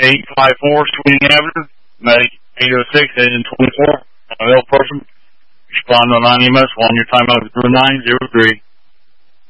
854 Sweeney Avenue, Medic 806, Engine 24. Male person. Respond to 9 EMS. 1 your timeout is 903.